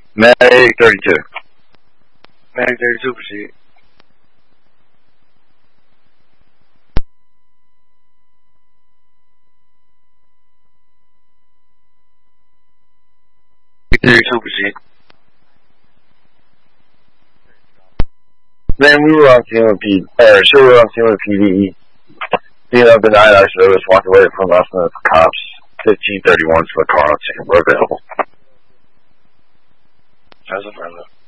Mag 32. Mag 32, proceed. Mag 32, proceed. Man, we were on scene with we were on scene with PDE. Being up the night, our service walked away from us and the cops. 1531 for the car on scene. We're available. As a friend.